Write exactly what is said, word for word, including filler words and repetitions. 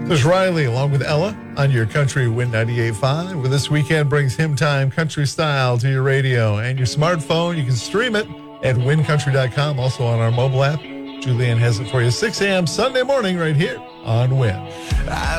There's Riley along with Ella on your Country Win ninety-eight point five. Well, this weekend brings Hymn Time Country Style to your radio and your smartphone. You can stream it at win country dot com, also on our mobile app. Julianne has it for you six a.m. Sunday morning right here on Win. I